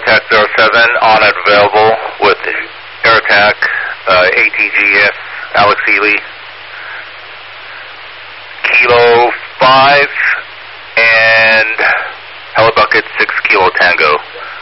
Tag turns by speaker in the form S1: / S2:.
S1: Attack 07 on and available with Air Attack, ATGS, Alex Ely. Kilo 5 and Helibucket 6 Kilo Tango.